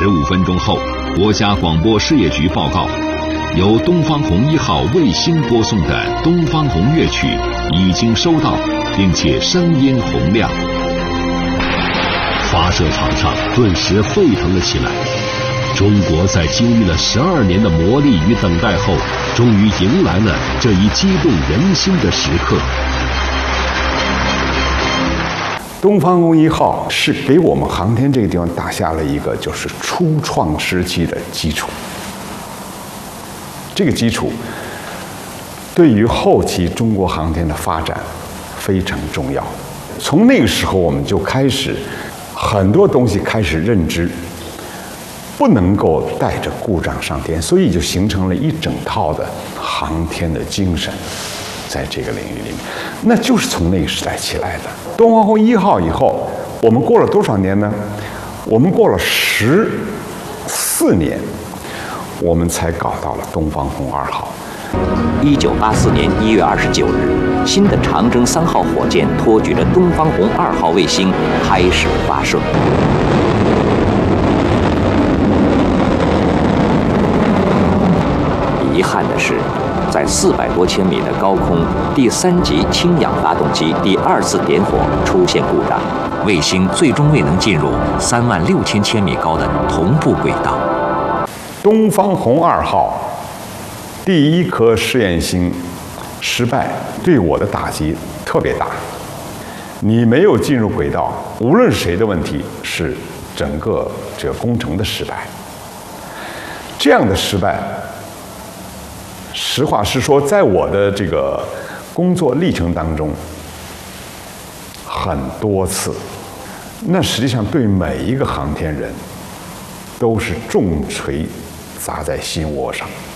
15分钟后，国家广播事业局报告，由东方红1号卫星播送的东方红乐曲已经收到，并且声音洪亮。发射场上顿时沸腾了起来。中国在经历了12年的磨砺与等待后，终于迎来了这一激动人心的时刻。 东方红1号是给我们航天这个地方打下了一个就是初创时期的基础。这个基础对于后期中国航天的发展非常重要。从那个时候，我们就开始很多东西开始认知，不能够带着故障上天，所以就形成了一整套的航天的精神，在这个领域里面，那就是从那个时代起来的。东方红1号以后，我们过了多少年呢？我们过了14年，我们才搞到了东方红2号。 1984年1月29日，新的长征3号火箭托举着东方红2号卫星开始发射。遗憾的是，在400多千米的高空，第3级氢氧发动机第2次点火出现故障，卫星最终未能进入36000千米高的同步轨道。 东方红2号第一颗试验星失败，对我的打击特别大。你没有进入轨道，无论是谁的问题，是整个这个工程的失败。这样的失败，实话实说，在我的这个工作历程当中，很多次，那实际上对每一个航天人都是重锤砸在心窝上。